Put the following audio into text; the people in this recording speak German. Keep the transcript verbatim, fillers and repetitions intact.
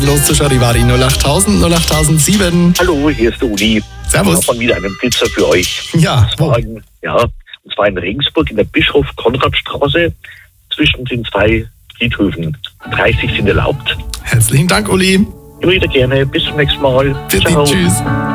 Los zu Charivari null achttausend null achttausendsieben. Hallo, hier ist der Uli. Servus. Ich habe wieder einen Blitzer für euch. Ja, Und zwar in, ja, und zwar in Regensburg in der Bischof-Konrad-Straße zwischen den zwei Friedhöfen. dreißig sind erlaubt. Herzlichen Dank, Uli. Immer wieder gerne. Bis zum nächsten Mal. Bitte, Ciao. tschüss.